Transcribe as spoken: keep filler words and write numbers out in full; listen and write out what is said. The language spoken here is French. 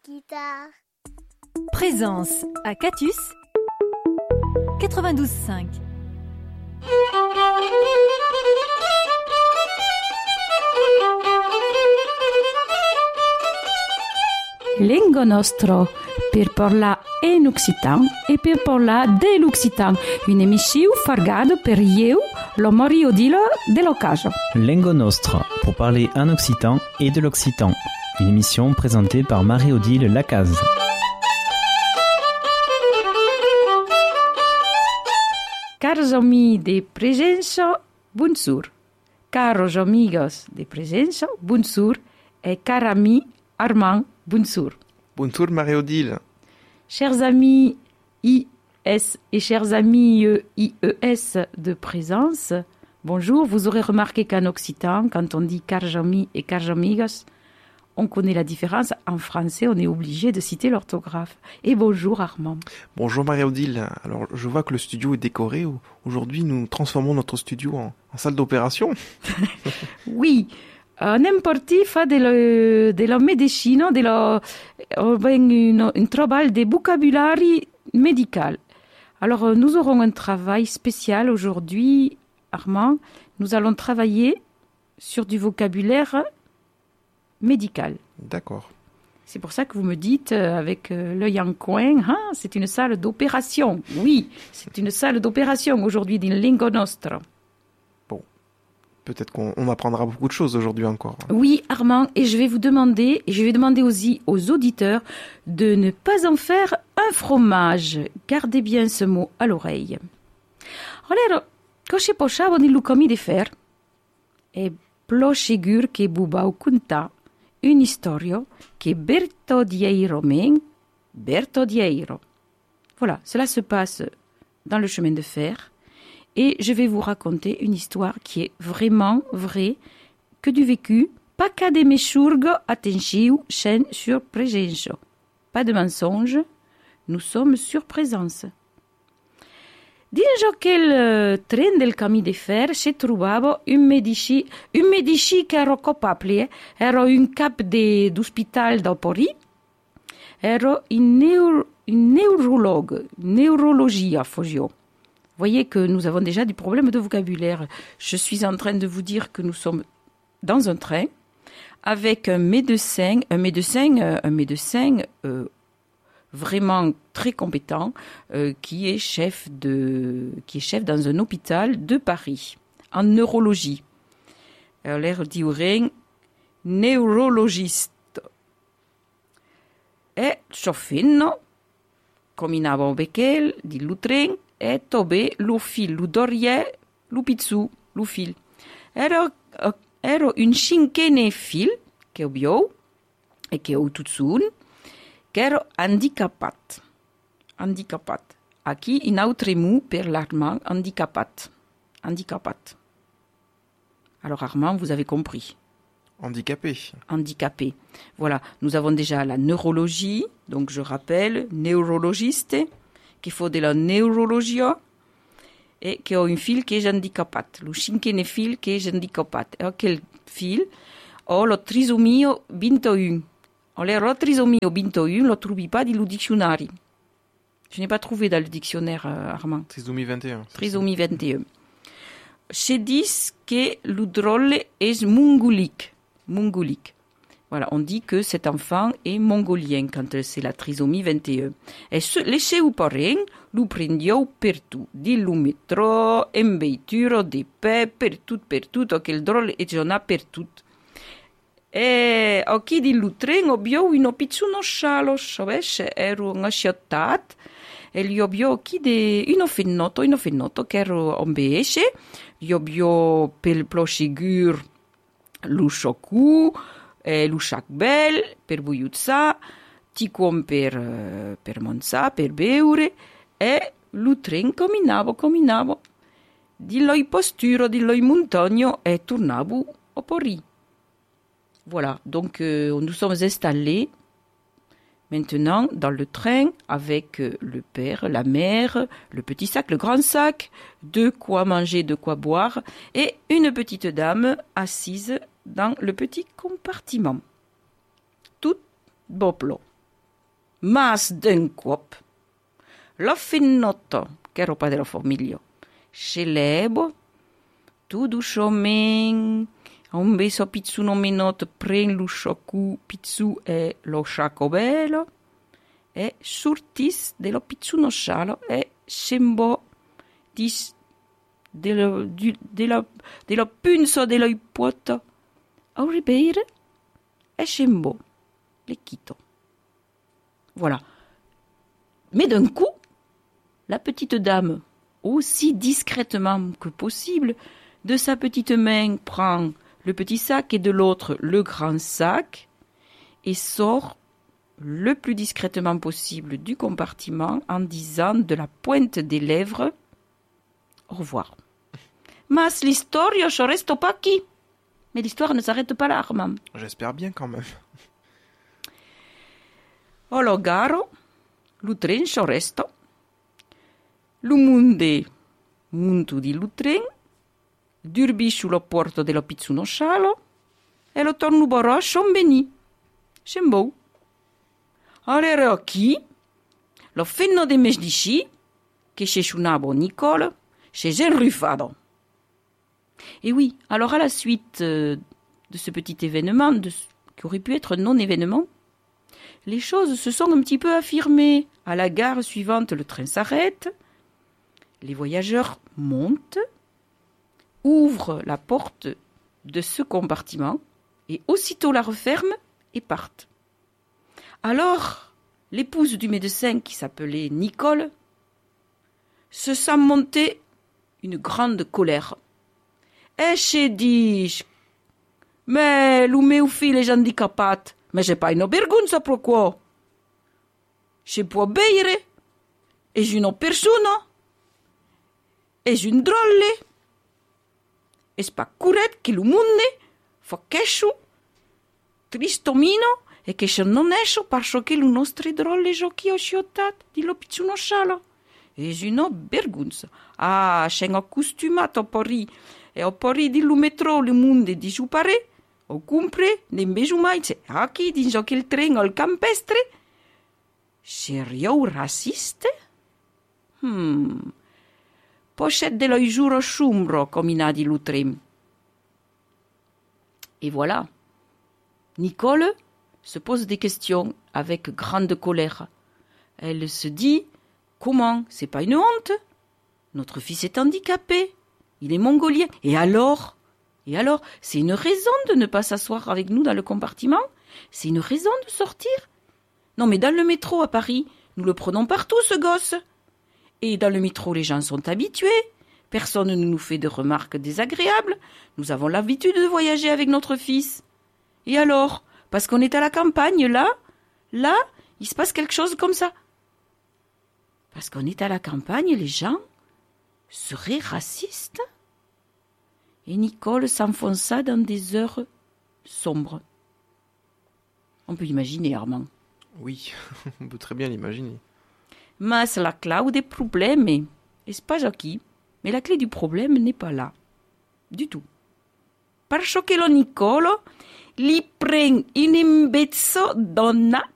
guitare. Présence à Catus quatre-vingt-douze cinq. Lengo nostro per parlar en occitan e per parlar de l'occitan, une émission fargado per eu, lo Mario Dilo de l'Ocaso. Lengo nostro pour parler en occitan et de l'occitan, une émission présentée par Marie-Odile Lacaze. Caros amis de Presenza, bonjour. Caros amigos de Presenza, bonjour. Et car ami Armand, bonjour. Bonjour Marie-Odile. Chers amis I S et chers amis I E S de Présence, bonjour. Vous aurez remarqué qu'en occitan, quand on dit caros amis et caros amigos, on connaît la différence. En français, on est obligé de citer l'orthographe. Et bonjour Armand. Bonjour Marie-Odile. Alors, je vois que le studio est décoré. Aujourd'hui, nous transformons notre studio en, en salle d'opération. Oui. Anem parti fa de la, de la medicina, de la, un, un travail de vocabulari médical. Alors, nous aurons un travail spécial aujourd'hui, Armand. Nous allons travailler sur du vocabulaire médical. D'accord. C'est pour ça que vous me dites, avec l'œil en coin, hein, c'est une salle d'opération. Oui, c'est une salle d'opération aujourd'hui d'une Lingua Nostra. Peut-être qu'on on apprendra beaucoup de choses aujourd'hui encore. Oui, Armand, et je vais vous demander, et je vais demander aussi aux auditeurs de ne pas en faire un fromage. Gardez bien ce mot à l'oreille. Alors, cosa possiamo di lucami di fer? E plochegur che bubau kunta une histoire que Bertodieiro men Bertodieiro. Voilà, cela se passe dans le chemin de fer. Et je vais vous raconter une histoire qui est vraiment vraie, que du vécu, pas qu'à des mechurgo attentiu chen sur presenzo. Pas de mensonge, nous sommes sur présence. Dins aquel tren del camí de fer se trobava un medici, un medici che era capable, era un cap de, d'hospital da Paris, era un, neuro, un neurologue, neurologia fogio. Vous voyez que nous avons déjà des problèmes de vocabulaire. Je suis en train de vous dire que nous sommes dans un train avec un médecin, un médecin, un médecin euh, vraiment très compétent euh, qui est chef de, qui est chef dans un hôpital de Paris en neurologie. Alors, l'air dirait neurologiste. Et Sofino, combinava avec elle, dit le train. E tobe lo fil, lo dorie, lo pizzu, lo fil. Era, era un cinquene fil che abbiamo e che ho tutto che era handicapat. Handicapat. Aquí in autre mot per l'Armand, handicapat. Handicapat. Alors Armand, vous avez compris. Handicapé. Handicapé. Voilà, nous avons déjà la neurologie, donc je rappelle, neurologiste, qu'il faut de la neurologia et che ho un fil che è handicapat, lo cinquene fil che è handicapat. E quel fil ho lo trisomio ventun. Alors, lo trisomio ventun, lo trovi pas dans le dictionnaire. Je n'ai pas trouvé dans le dictionnaire, Armand. Trisomie vingt et un. Trisomie vingt et un. Je dis que le drôle est mongolique. Mongolique. Voilà, on dit que cet enfant est mongolien quand c'est la trisomie vingt et un. Et les seus parents lo prendió per tout. Di lo metro, en veituro, de pe, per tout, per tout, quel drôle e giona per tout. E a chi di lo tren abbiamo un pizzuno scialo, savesse, ero acciattat, e gli abbiamo chi de uno fennotto, uno fennotto che ero ambesce, gli abbiamo per plochigur lo scioccu, e lo sciacbel per buiuzza, ticom per, per monza, per beure, e lo tren camminavo, camminavo. Di là posturo, di là montagno, e tornavo a Paris. Voilà, donc euh, nous sommes installés maintenant dans le train avec euh, le père, la mère, le petit sac, le grand sac, de quoi manger, de quoi boire, et une petite dame assise dans le petit compartiment. Tout boplo. Mas d'un cop, l'ho finotto, che roba della famiglia, celebo, tu dusciomen, a un beso pizzuno menot pren lo scioccu pizzu e lo sciacobelo, e surtis dello pizzuno scialo e scembò dis dello, du, dello, dello punzo dello ipotto, au ribeire, e scembò, le quito. Voilà. Mais d'un coup, la petite dame, aussi discrètement que possible, de sa petite main prend le petit sac et de l'autre le grand sac et sort le plus discrètement possible du compartiment en disant de la pointe des lèvres « Au revoir ». Mas l'histoire, je reste pas qui. Mais l'histoire ne s'arrête pas là, Armand. J'espère bien quand même. Olo garo, lu tren ci resto, lu munde muntu di lu tren, durbi sullo porto dello pizzuno scialo e lo torno borò sciombeni, scembou. Allora a chi? Lo fenno de mes di sci, che c'è chunabo Nicole, c'è gen rufado. Et oui, alors à la suite euh, de ce petit événement, de, qui aurait pu être non-événement, les choses se sont un petit peu affirmées. À la gare suivante, le train s'arrête, les voyageurs montent, ouvrent la porte de ce compartiment et aussitôt la referment et partent. Alors, l'épouse du médecin, qui s'appelait Nicole, se sent monter une grande colère. E c'è dis, mais lo meu figlio è handicapato, ma c'è pas une vergogna per quoi? Je può bere, è una persona, è un drolle, è pas corretto che lo mondo fa questo, tristomino, e che se non esce perché lo nostro drolle giochi ho sciottat di lo pizzuno scialo. È una vergogna. Ah, c'è un costumato porri, e ho porri di lo metro le mondo di giupare, o compre, ne beso mai, c'è anche di giochi il treno al campestre. Serio raciste? Hmm. Pochette dello giuro sciumbro, come in a di lo trem. Et voilà. Nicole se pose des questions avec grande colère. Elle se dit, comment? C'est pas une honte? Notre fils est handicapé. Il est mongolien. Et alors? Et alors? C'est une raison de ne pas s'asseoir avec nous dans le compartiment? C'est une raison de sortir? Non, mais dans le métro à Paris, nous le prenons partout, ce gosse. Et dans le métro, les gens sont habitués. Personne ne nous fait de remarques désagréables. Nous avons l'habitude de voyager avec notre fils. Et alors? Parce qu'on est à la campagne, là, là, il se passe quelque chose comme ça. Parce qu'on est à la campagne, les gens seraient racistes? Et Nicole s'enfonça dans des heures sombres. On peut imaginer, Armand. Oui, on peut très bien l'imaginer. Mas la clau des problèmes, est pas Jackie, mais la clé du problème n'est pas là. Du tout. Parce que lo Nicolo li prend un imbezzo donna